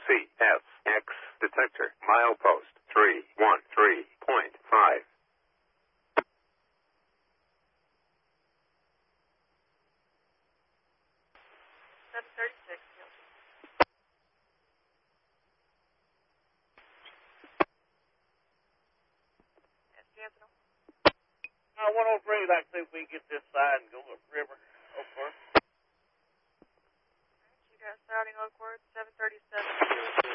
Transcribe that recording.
CSX detector, milepost 313.5. 736. Cancel. 103, like see if we can get this side and go up river. Over. You got starting Oakwood, 737.